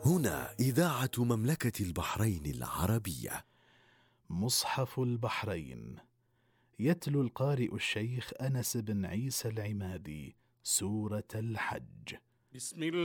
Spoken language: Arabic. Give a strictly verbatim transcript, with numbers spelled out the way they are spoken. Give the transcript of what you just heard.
هنا إذاعة مملكة البحرين العربية. مصحف البحرين. يتلو القارئ الشيخ أنس بن عيسى العمادي سورة الحج. بسم الله